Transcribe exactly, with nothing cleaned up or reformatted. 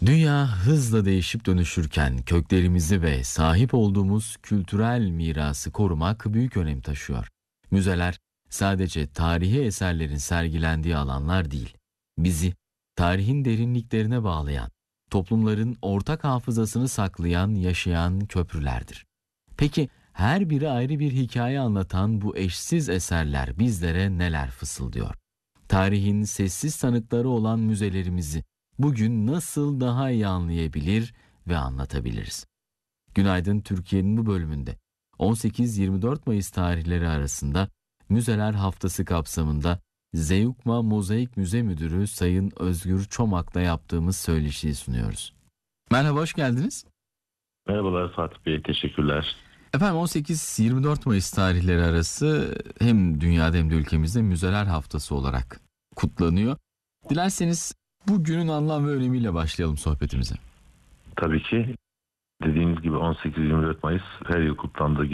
Dünya hızla değişip dönüşürken köklerimizi ve sahip olduğumuz kültürel mirası korumak büyük önem taşıyor. Müzeler sadece tarihi eserlerin sergilendiği alanlar değil, bizi tarihin derinliklerine bağlayan, toplumların ortak hafızasını saklayan, yaşayan köprülerdir. Peki her biri ayrı bir hikaye anlatan bu eşsiz eserler bizlere neler fısıldıyor? Tarihin sessiz tanıkları olan müzelerimizi bugün nasıl daha iyi anlayabilir ve anlatabiliriz? Günaydın Türkiye'nin bu bölümünde on sekiz yirmi dört Mayıs tarihleri arasında Müzeler Haftası kapsamında Zeugma Mozaik Müze Müdürü Sayın Özgür Çomak'la yaptığımız söyleşiyi sunuyoruz. Merhaba, hoş geldiniz. Merhabalar Fatih Bey, teşekkürler. Efendim on sekiz yirmi dört Mayıs tarihleri arası hem dünyada hem de ülkemizde Müzeler Haftası olarak kutlanıyor. Dilerseniz bu günün anlam ve önemiyle başlayalım sohbetimize. Tabii ki dediğiniz gibi on sekiz yirmi dört Mayıs her yıl kutlandığı gibi